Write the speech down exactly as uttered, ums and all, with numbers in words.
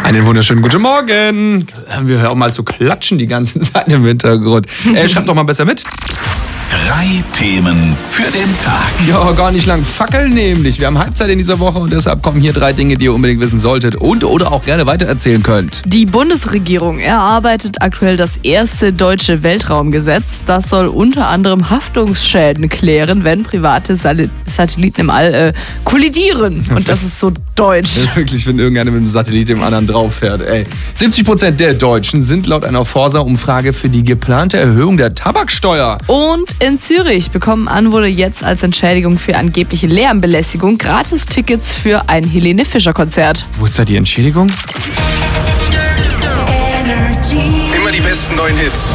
Einen wunderschönen guten Morgen. Wir hören mal zu klatschen die ganze Zeit im Hintergrund. Äh, schreibt doch mal besser mit. Drei Themen für den Tag. Ja, gar nicht lang fackeln nämlich. Wir haben Halbzeit in dieser Woche und deshalb kommen hier drei Dinge, die ihr unbedingt wissen solltet und oder auch gerne weitererzählen könnt. Die Bundesregierung erarbeitet aktuell das erste deutsche Weltraumgesetz. Das soll unter anderem Haftungsschäden klären, wenn private Sal- Satelliten im All äh, kollidieren. Und das ist so deutsch. Ja, wirklich, wenn irgendeiner mit dem Satellit dem anderen drauf fährt. Ey. siebzig Prozent der Deutschen sind laut einer Forsa-Umfrage für die geplante Erhöhung der Tabaksteuer. Und in Zürich bekommen Anwohner jetzt als Entschädigung für angebliche Lärmbelästigung Gratis-Tickets für ein Helene Fischer-Konzert. Wo ist da die Entschädigung? Immer die besten neuen Hits.